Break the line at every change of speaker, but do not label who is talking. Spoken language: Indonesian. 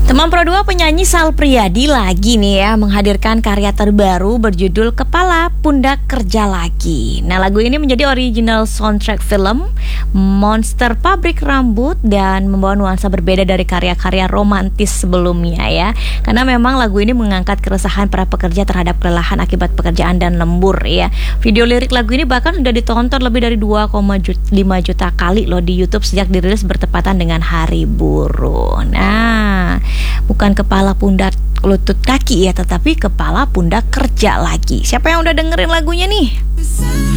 Teman Pro 2 penyanyi Sal Priadi lagi nih ya menghadirkan karya terbaru berjudul Kepala Pundak Kerja Lagi. Nah, lagu ini menjadi original soundtrack film Monster Pabrik Rambut dan membawa nuansa berbeda dari karya-karya romantis sebelumnya ya. Karena memang lagu ini mengangkat keresahan para pekerja terhadap kelelahan akibat pekerjaan dan lembur ya. Video lirik lagu ini bahkan sudah ditonton lebih dari 2,5 juta kali loh di YouTube sejak dirilis bertepatan dengan Hari Buruh. Nah, bukan kepala pundak lutut kaki ya, tetapi kepala pundak kerja lagi. Siapa yang udah dengerin lagunya nih?